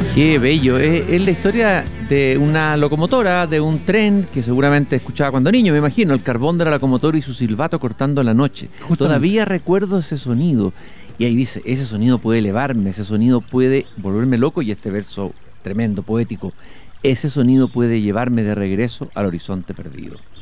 Qué bello. Es la historia de una locomotora, de un tren que seguramente escuchaba cuando niño, me imagino, el carbón de la locomotora y su silbato cortando la noche. Justamente. Todavía recuerdo ese sonido. Y ahí dice, ese sonido puede elevarme, ese sonido puede volverme loco, y este verso tremendo, poético, ese sonido puede llevarme de regreso al horizonte perdido.